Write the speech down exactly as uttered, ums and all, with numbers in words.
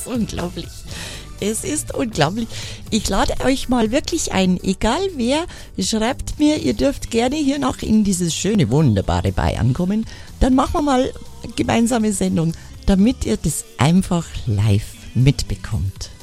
ist unglaublich. Es ist unglaublich. Ich lade euch mal wirklich ein, egal wer, schreibt mir, ihr dürft gerne hier noch in dieses schöne, wunderbare Bayern kommen. Dann machen wir mal eine gemeinsame Sendung, damit ihr das einfach live mitbekommt.